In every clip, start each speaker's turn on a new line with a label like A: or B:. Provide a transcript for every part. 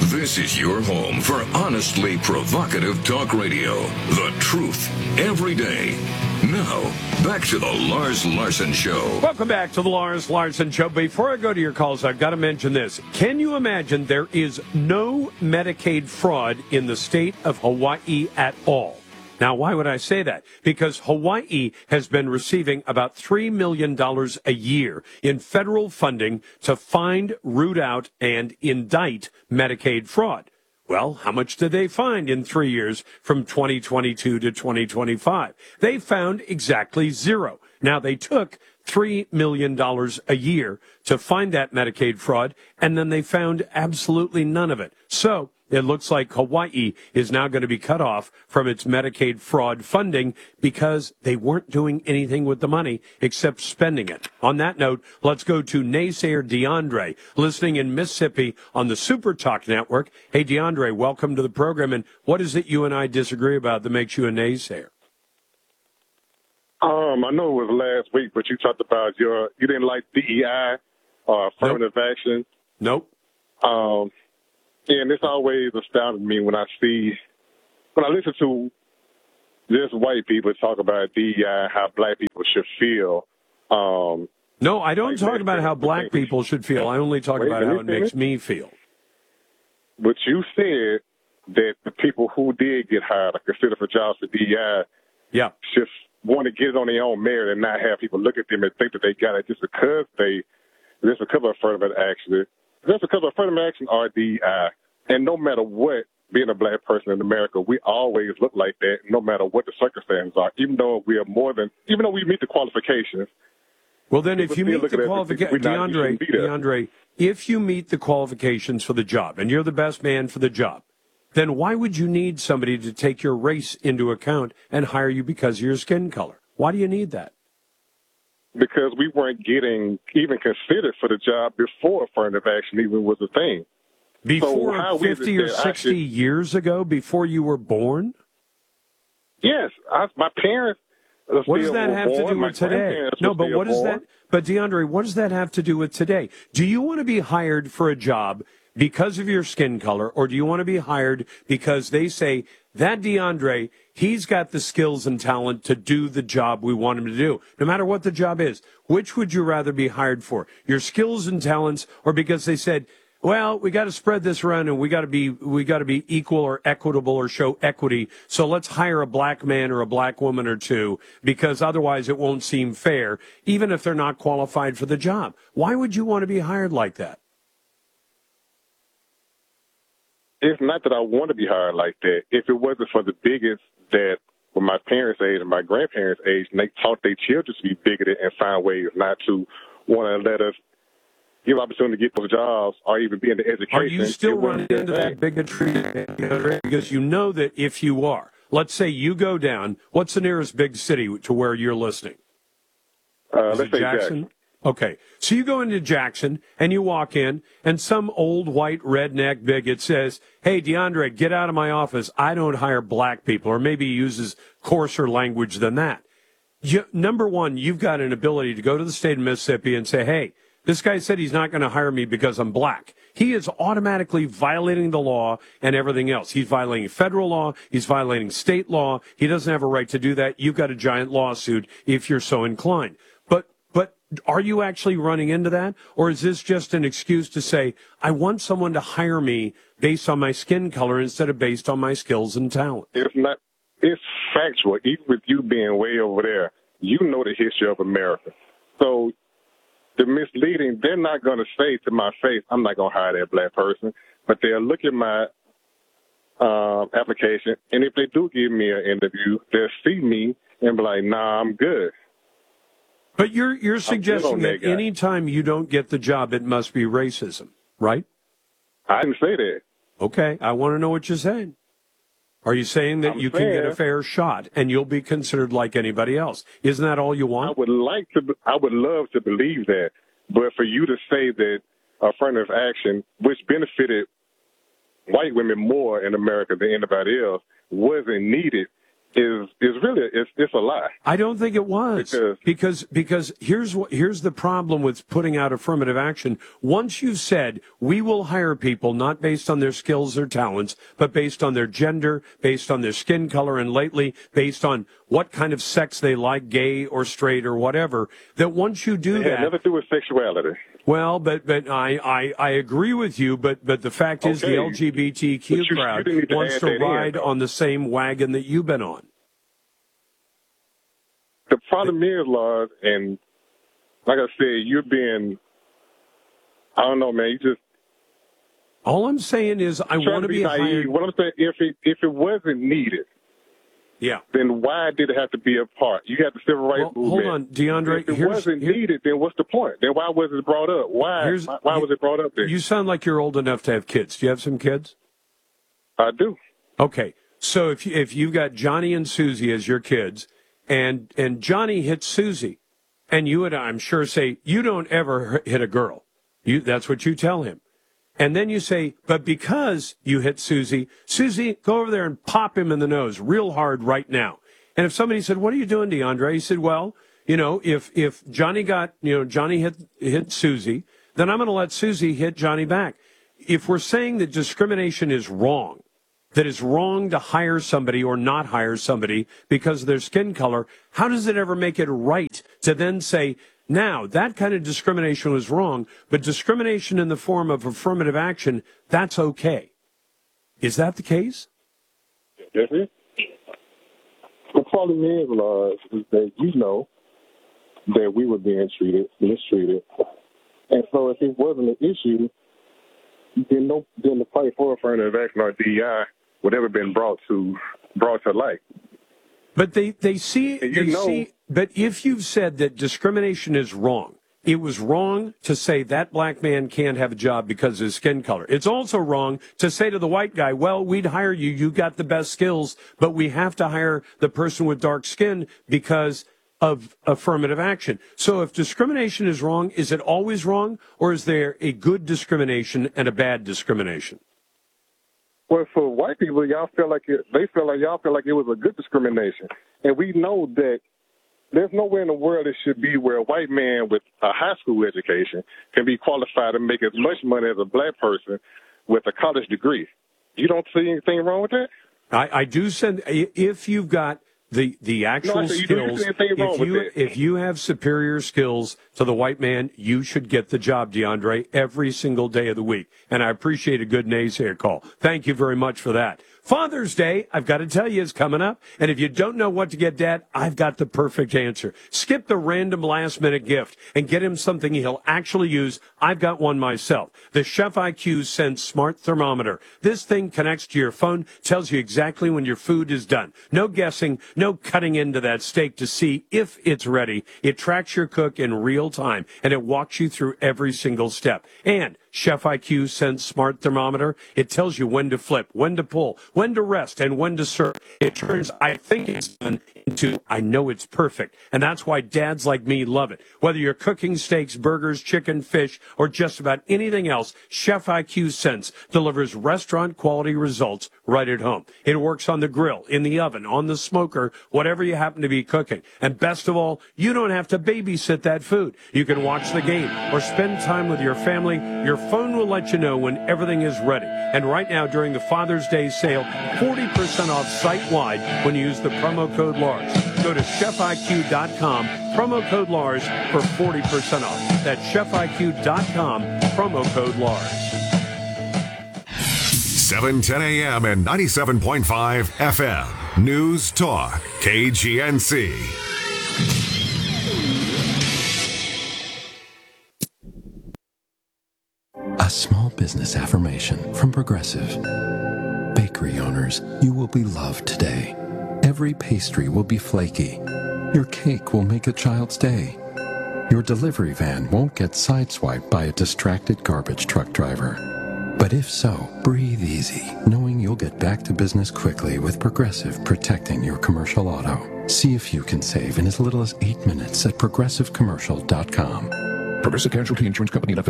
A: This is your home for honestly provocative talk radio. The truth every day. Now, back to the Lars Larson Show.
B: Welcome back to the Lars Larson Show. Before I go to your calls, I've got to mention this. Can you imagine there is no Medicaid fraud in the state of Hawaii at all? Now, why would I say that? Because Hawaii has been receiving about $3 million a year in federal funding to find, root out, and indict Medicaid fraud. Well, how much did they find in 3 years from 2022 to 2025? They found exactly zero. Now, they took $3 million a year to find that Medicaid fraud, and then they found absolutely none of it. So it looks like Hawaii is now going to be cut off from its Medicaid fraud funding because they weren't doing anything with the money except spending it. On that note, let's go to naysayer DeAndre, listening in Mississippi on the Super Talk Network. Hey, DeAndre, welcome to the program. And what is it you and I disagree about that makes you a naysayer?
C: I know it was last week, but you talked about you didn't like DEI or affirmative action.
B: Nope.
C: And it's always astounded me when I listen to just white people talk about DEI, how black people should feel.
B: No, I don't talk about how black people should feel. I only talk about how it makes me feel.
C: But you said that the people who did get hired or considered for jobs for DEI should want to get it on their own merit and not have people look at them and think that they got it just because of affirmative action. Just because of affirmative action or DEI. And no matter what, being a black person in America, we always look like that, no matter what the circumstances are, even though we meet the qualifications.
B: Well, then if you meet the qualifications, DeAndre, if you meet the qualifications for the job and you're the best man for the job, then why would you need somebody to take your race into account and hire you because of your skin color? Why do you need that?
C: Because we weren't getting even considered for the job before affirmative action even was a thing.
B: Before 50 or 60 years ago, before you were born?
C: Yes. My parents
B: What does that have to do with today? No, but what is that? But DeAndre, what does that have to do with today? Do you want to be hired for a job because of your skin color, or do you want to be hired because they say, that DeAndre, he's got the skills and talent to do the job we want him to do, no matter what the job is? Which would you rather be hired for? Your skills and talents, or because they said, well, we got to spread this around and we got to be equal or equitable or show equity. So let's hire a black man or a black woman or two because otherwise it won't seem fair, even if they're not qualified for the job. Why would you want to be hired like that?
C: It's not that I want to be hired like that. If it wasn't for the bigots that were my parents' age and my grandparents' age, and they taught their children to be bigoted and find ways not to want to let us give opportunity to get those jobs or even be in the education.
B: Are you still running into that bigotry? Because you know that if you are, let's say you go down, what's the nearest big city to where you're listening?
C: Let's say Jackson.
B: Okay, so you go into Jackson and you walk in and some old white redneck bigot says, hey, DeAndre, get out of my office. I don't hire black people, or maybe he uses coarser language than that. Number one, you've got an ability to go to the state of Mississippi and say, hey, this guy said he's not going to hire me because I'm black. He is automatically violating the law and everything else. He's violating federal law. He's violating state law. He doesn't have a right to do that. You've got a giant lawsuit if you're so inclined. But are you actually running into that? Or is this just an excuse to say, I want someone to hire me based on my skin color instead of based on my skills and talent?
C: It's not. It's factual. Even with you being way over there, you know the history of America. So the misleading, they're not going to say to my face, I'm not going to hire that black person. But they'll look at my application, and if they do give me an interview, they'll see me and be like, nah, I'm good.
B: But you're suggesting that any time you don't get the job, it must be racism, right?
C: I didn't say that.
B: Okay, I want to know what you're saying. Are you saying that you can get a fair shot and you'll be considered like anybody else? Isn't that all you want?
C: I would love to believe that, but for you to say that affirmative action, which benefited white women more in America than anybody else, wasn't needed, is really it's a lie.
B: I don't think it was because here's the problem with putting out affirmative action. Once you've said we will hire people not based on their skills or talents, but based on their gender, based on their skin color, and lately based on what kind of sex they like, gay or straight or whatever, that once you do that,
C: it had nothing to do with sexuality.
B: Well, but I agree with you, but the fact is the LGBTQ crowd wants to ride on the same wagon that you've been on.
C: The problem is, Lars, and like I said, you're being, I don't know, man, you just.
B: All I'm saying is I want to be hired.
C: What I'm saying, if it wasn't needed,
B: yeah,
C: then why did it have to be a part? You got the civil rights movement.
B: Hold on, DeAndre.
C: If it wasn't needed, then what's the point? Then why was it brought up? Why was it brought up there?
B: You sound like you're old enough to have kids. Do you have some kids?
C: I do.
B: Okay, so if you've got Johnny and Susie as your kids, and Johnny hits Susie, and you and I'm sure say, you don't ever hit a girl. That's what you tell him. And then you say, but because you hit Susie, go over there and pop him in the nose real hard right now. And if somebody said, what are you doing, DeAndre? He said, well, if Johnny hit Susie, then I'm going to let Susie hit Johnny back. If we're saying that discrimination is wrong, that it's wrong to hire somebody or not hire somebody because of their skin color, how does it ever make it right to then say, now, that kind of discrimination was wrong, but discrimination in the form of affirmative action, that's okay. Is that the case?
C: Yes, it is. The problem is, Lars, is that you know that we were being mistreated. And so if it wasn't an issue, then the fight for affirmative action or DEI would ever been brought to light.
B: But but if you've said that discrimination is wrong, it was wrong to say that black man can't have a job because of his skin color. It's also wrong to say to the white guy, well, we'd hire you, you got the best skills, but we have to hire the person with dark skin because of affirmative action. So if discrimination is wrong, is it always wrong, or is there a good discrimination and a bad discrimination?
C: Well, for white people, y'all feel like it was a good discrimination. And we know that there's nowhere in the world it should be where a white man with a high school education can be qualified to make as much money as a black person with a college degree. You don't see anything wrong with that?
B: I do send, if you've got the actual skills, if you have superior skills to the white man, you should get the job, DeAndre, every single day of the week. And I appreciate a good naysayer call. Thank you very much for that. Father's Day, I've got to tell you, is coming up. And if you don't know what to get Dad, I've got the perfect answer. Skip the random last-minute gift and get him something he'll actually use. I've got one myself. The Chef IQ Sense Smart Thermometer. This thing connects to your phone, tells you exactly when your food is done. No guessing, no cutting into that steak to see if it's ready. It tracks your cook in real time, and it walks you through every single step. And Chef IQ Sense Smart Thermometer, it tells you when to flip, when to pull, when to rest, and when to serve. It turns, I think it's done, into, I know it's perfect. And that's why dads like me love it. Whether you're cooking steaks, burgers, chicken, fish, or just about anything else, Chef IQ Sense delivers restaurant-quality results right at home. It works on the grill, in the oven, on the smoker, whatever you happen to be cooking. And best of all, you don't have to babysit that food. You can watch the game or spend time with your family. Your phone will let you know when everything is ready. And right now, during the Father's Day sale, 40% off site-wide when you use the promo code LARS. Go to chefiq.com, promo code LARS for 40% off. That's chefiq.com, promo code LARS.
D: 710 a.m. and 97.5 FM. News Talk, KGNC.
E: A small business affirmation from Progressive. Bakery owners, you will be loved today. Every pastry will be flaky. Your cake will make a child's day. Your delivery van won't get sideswiped by a distracted garbage truck driver. But if so, breathe easy, knowing you'll get back to business quickly with Progressive protecting your commercial auto. See if you can save in as little as 8 minutes at progressivecommercial.com.
F: Progressive Casualty Insurance Company and Affiliates.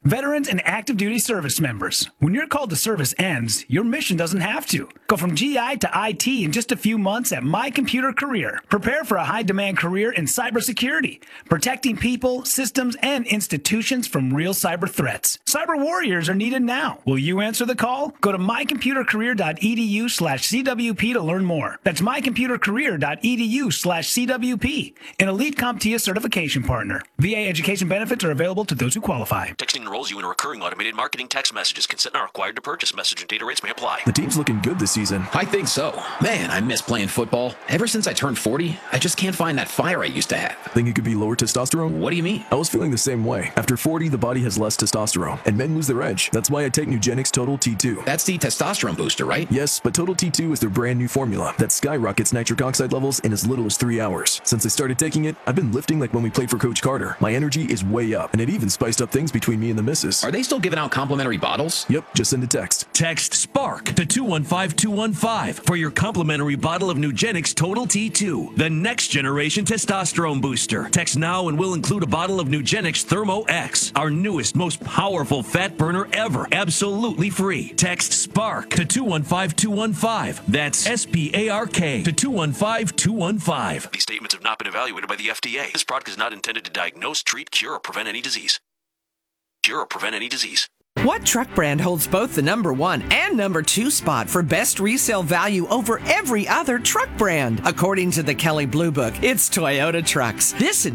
F: Veterans and active duty service members. When your call to service ends, your mission doesn't have to. Go from GI to IT in just a few months at My Computer Career. Prepare for a high-demand career in cybersecurity, protecting people, systems, and institutions from real cyber threats. Cyber warriors are needed now. Will you answer the call? Go to mycomputercareer.edu/CWP to learn more. That's mycomputercareer.edu/CWP. An elite CompTIA certification partner. VA education benefits are available to those who qualify.
G: Texting enrolls you in a recurring automated marketing text messages. Consent not required to purchase. Message and data rates may apply.
H: The team's looking good this season.
I: I think so. Man, I miss playing football. Ever since I turned 40, I just can't find that fire I used to have.
H: Think it could be lower testosterone?
I: What do you mean?
H: I was feeling the same way. After 40, the body has less testosterone, and men lose their edge. That's why I take Nugenix Total T2.
I: That's the testosterone booster, right?
H: Yes, but Total T2 is their brand new formula that skyrockets nitric oxide levels in as little as 3 hours. Since I started taking it, I've been lifting like when we played for Coach Carter. My energy is way up, and it even spiced up things between me and the missus.
I: Are they still giving out complimentary bottles?
H: Yep, just send a text.
J: Text SPARK to 215-215 for your complimentary bottle of Nugenix Total T2, the next generation testosterone booster. Text now and we'll include a bottle of Nugenix Thermo X, our newest, most powerful fat burner ever, absolutely free. Text SPARK to 215-215. That's SPARK to 215-215.
G: These statements have not been evaluated by the FDA. This product is not intended to diagnose, treat, cure, or prevent any disease.
K: What truck brand holds both the number 1 and number 2 spot for best resale value over every other truck brand? According to the Kelley Blue Book, it's Toyota Trucks. This